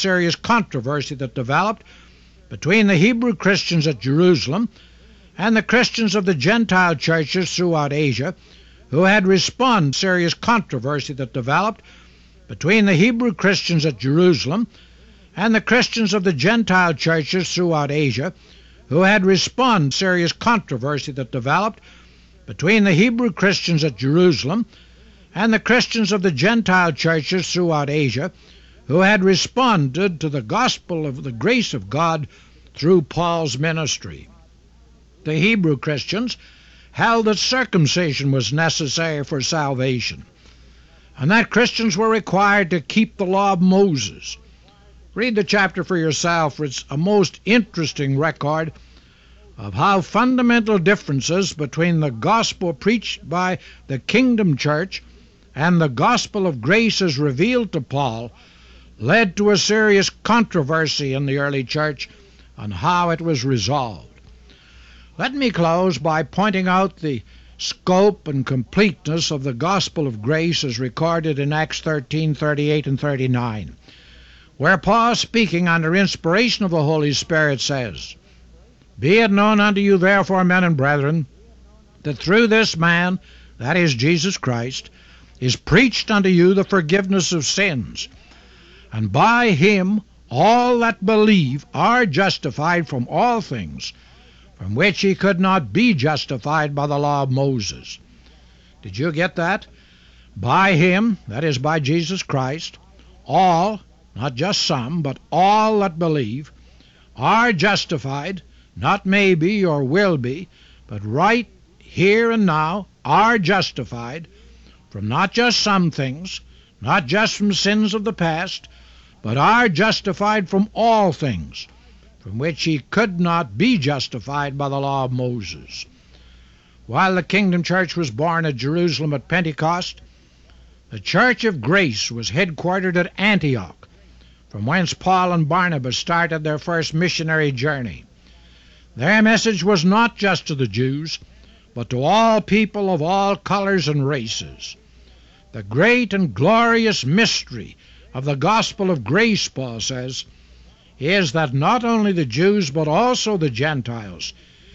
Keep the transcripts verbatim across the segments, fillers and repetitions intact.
serious controversy that developed between the Hebrew Christians at Jerusalem and the Christians of the Gentile churches throughout Asia, who had responded to serious controversy that developed between the Hebrew Christians at Jerusalem and the Christians of the Gentile churches throughout Asia, who had responded to serious controversy that developed between the Hebrew Christians at Jerusalem and the Christians of the Gentile churches throughout Asia, who had responded to the gospel of the grace of God through Paul's ministry. The Hebrew Christians held that circumcision was necessary for salvation, and that Christians were required to keep the law of Moses. Read the chapter for yourself, for it's a most interesting record of how fundamental differences between the gospel preached by the Kingdom Church and the gospel of grace as revealed to Paul led to a serious controversy in the early church on how it was resolved. Let me close by pointing out the scope and completeness of the gospel of grace as recorded in Acts thirteen, thirty-eight and thirty-nine, where Paul, speaking under inspiration of the Holy Spirit, says, "Be it known unto you therefore, men and brethren, that through this man, that is Jesus Christ, is preached unto you the forgiveness of sins, and by him all that believe are justified from all things from which he could not be justified by the law of Moses." Did you get that? By him, that is by Jesus Christ, all, not just some, but all that believe, are justified, not maybe or will be, but right here and now are justified from not just some things, not just from sins of the past, but are justified from all things from which he could not be justified by the law of Moses. While the Kingdom Church was born at Jerusalem at Pentecost, the Church of Grace was headquartered at Antioch, from whence Paul and Barnabas started their first missionary journey. Their message was not just to the Jews, but to all people of all colors and races. The great and glorious mystery of the gospel of grace, Paul says, is that not only the Jews but also the Gentiles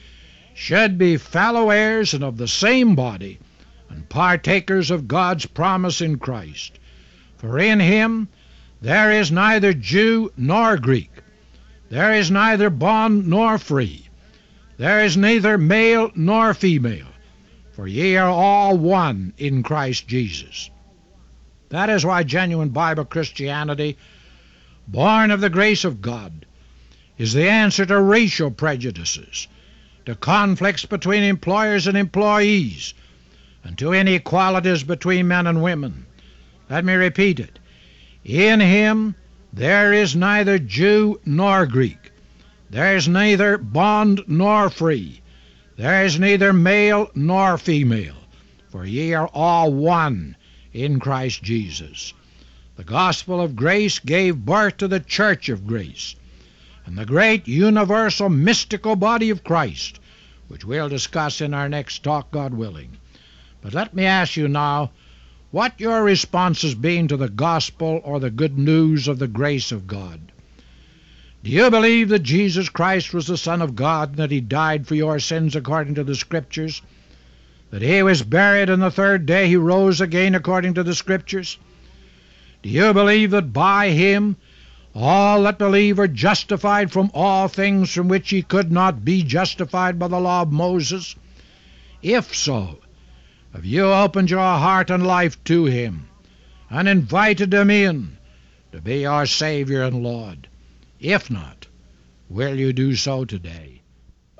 should be fellow heirs and of the same body and partakers of God's promise in Christ. For in him there is neither Jew nor Greek, there is neither bond nor free, there is neither male nor female, for ye are all one in Christ Jesus. That is why genuine Bible Christianity, born of the grace of God, is the answer to racial prejudices, to conflicts between employers and employees, and to inequalities between men and women. Let me repeat it. In him there is neither Jew nor Greek, there is neither bond nor free, there is neither male nor female, for ye are all one in Christ Jesus. The gospel of grace gave birth to the Church of Grace and the great universal mystical body of Christ, which we'll discuss in our next talk, God willing. But let me ask you now what your response has been to the gospel or the good news of the grace of God. Do you believe that Jesus Christ was the Son of God and that he died for your sins according to the Scriptures, that he was buried and the third day he rose again according to the Scriptures? Do you believe that by him all that believe are justified from all things from which ye could not be justified by the law of Moses? If so, have you opened your heart and life to him and invited him in to be your Savior and Lord? If not, will you do so today?